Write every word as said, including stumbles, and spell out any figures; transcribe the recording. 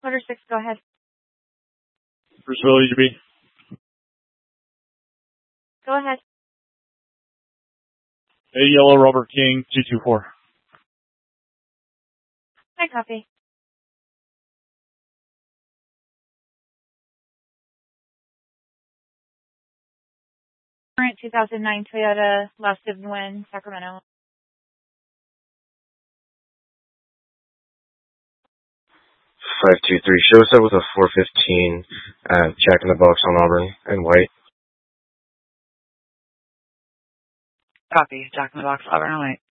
Motor six, go ahead. Bruceville, E G B. Go ahead. A Yellow Robert King, two two four. I copy. Current two thousand nine Toyota Lost and Win, Sacramento. five two three. Show us up with a four fifteen uh, Jack in the Box on Auburn and white. Copy. Jack in the Box, Auburn and white.